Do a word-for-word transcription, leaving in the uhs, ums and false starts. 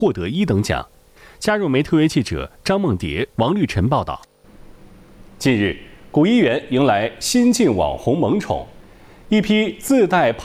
获得一等奖。加入媒特约记者张梦蝶、王绿晨报道。近日，古一园迎来新晋网红萌宠，一批自带